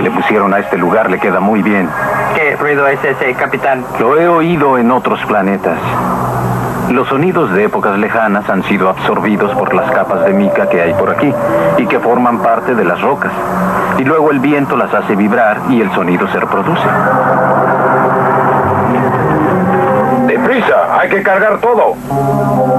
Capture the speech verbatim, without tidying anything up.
le pusieron a este lugar le queda muy bien. ¿Qué ruido es ese, capitán? Lo he oído en otros planetas. Los sonidos de épocas lejanas han sido absorbidos por las capas de mica que hay por aquí y que forman parte de las rocas. Y luego el viento las hace vibrar y el sonido se reproduce. ¡Deprisa! ¡Hay que cargar todo!